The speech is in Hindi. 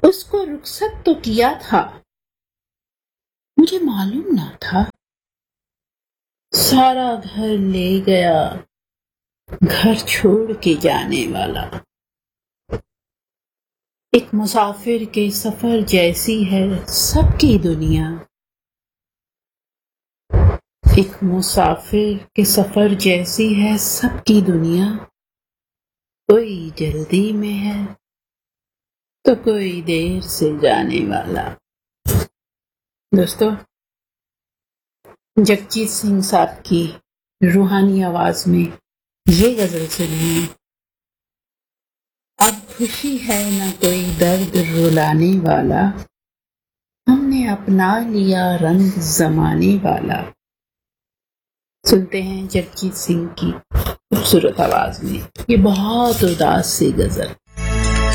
उसको रुखसत तो किया था, मुझे मालूम ना था। सारा घर ले गया, घर छोड़ के जाने वाला। एक मुसाफिर के सफर जैसी है सबकी दुनिया। एक मुसाफिर के सफर जैसी है सबकी दुनिया। कोई जल्दी में है तो कोई देर से जाने वाला। दोस्तों, जगजीत सिंह साहब की रूहानी आवाज में ये गजल सुनिए। अब खुशी है ना कोई दर्द रुलाने वाला, हमने अपना लिया रंग जमाने वाला। सुनते हैं जगजीत सिंह की खूबसूरत आवाज में ये बहुत उदास सी गजल।